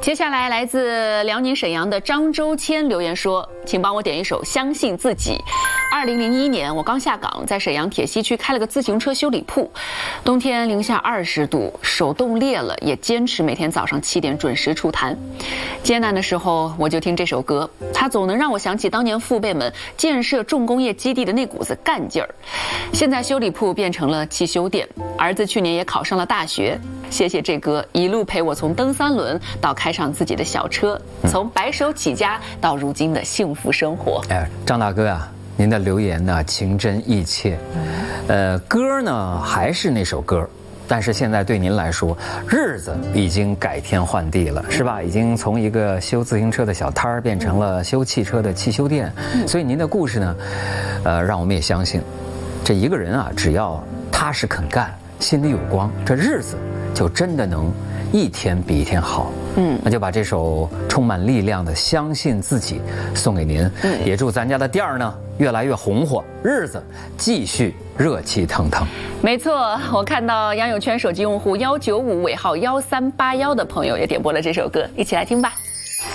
接下来来自辽宁沈阳的张周谦留言说，请帮我点一首《相信自己》。2001年我刚下岗，在沈阳铁西区开了个自行车修理铺，冬天零下20度，手冻裂了，也坚持每天早上7点准时出摊。艰难的时候我就听这首歌，它总能让我想起当年父辈们建设重工业基地的那股子干劲儿。现在修理铺变成了汽修店，儿子去年也考上了大学。谢谢这歌一路陪我从蹬3轮到开上自己的小车，从白手起家到如今的幸福生活。 张大哥啊，您的留言呢情真意切，歌呢还是那首歌，但是现在对您来说，日子已经改天换地了，是吧？已经从一个修自行车的小摊儿变成了修汽车的汽修店。所以您的故事呢，让我们也相信，这一个人啊，只要踏实肯干，心里有光，这日子就真的能一天比一天好。那就把这首充满力量的《相信自己》送给您。也祝咱家的店儿呢越来越红火，日子继续热气腾腾。 没错，我看到杨友圈手机用户195尾号1381的朋友也点播了这首歌，一起来听吧。